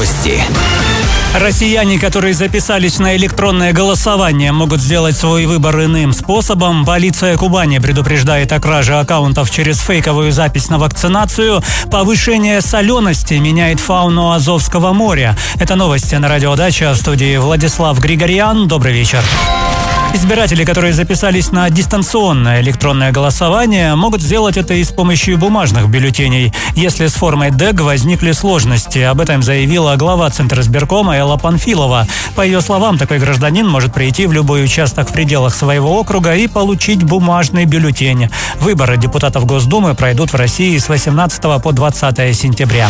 Новости. Россияне, которые записались на электронное голосование, могут сделать свой выбор иным способом. Полиция Кубани предупреждает о краже аккаунтов через фейковую запись на вакцинацию. Повышение солености меняет фауну Азовского моря. Это новости на Радио Дача. В студии Владислав Григорьян. Добрый вечер. Избиратели, которые записались на дистанционное электронное голосование, могут сделать это и с помощью бумажных бюллетеней, если с формой ДЭГ возникли сложности. Об этом заявила глава Центризбиркома Элла Панфилова. По ее словам, такой гражданин может прийти в любой участок в пределах своего округа и получить бумажный бюллетень. Выборы депутатов Госдумы пройдут в России с 18 по 20 сентября.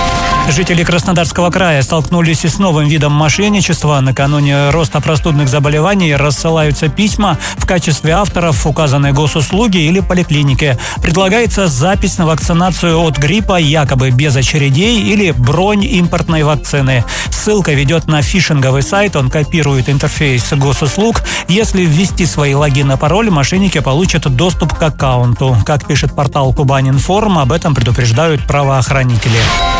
Жители Краснодарского края столкнулись с новым видом мошенничества. Накануне роста простудных заболеваний рассылаются письма в качестве авторов указанной госуслуги или поликлиники. Предлагается запись на вакцинацию от гриппа якобы без очередей или бронь импортной вакцины. Ссылка ведет на фишинговый сайт, он копирует интерфейс госуслуг. Если ввести свои логин и пароль, мошенники получат доступ к аккаунту. Как пишет портал Кубань-Информ, об этом предупреждают правоохранители.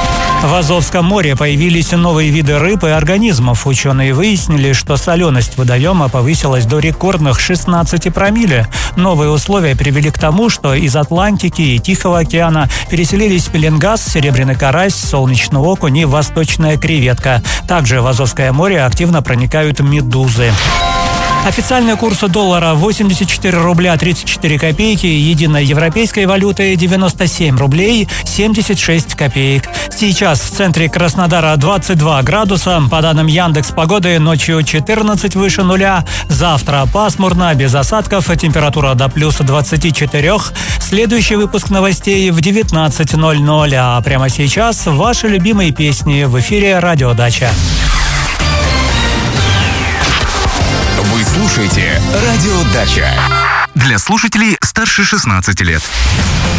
В Азовском море появились новые виды рыб и организмов. Ученые выяснили, что соленость водоема повысилась до рекордных 16 промилле. Новые условия привели к тому, что из Атлантики и Тихого океана переселились пеленгаз, серебряный карась, солнечный окунь и восточная креветка. Также в Азовское море активно проникают медузы. Официальный курс доллара 84 рубля 34 копейки, единой европейской валюты 97 рублей 76 копеек. Сейчас в центре Краснодара 22 градуса. По данным Яндекс.Погоды, ночью 14 выше нуля. Завтра пасмурно, без осадков, температура до плюс 24. Следующий выпуск новостей в 19:00. А прямо сейчас ваши любимые песни в эфире Радио Дача. Вы слушаете Радио Дача. Для слушателей старше 16 лет.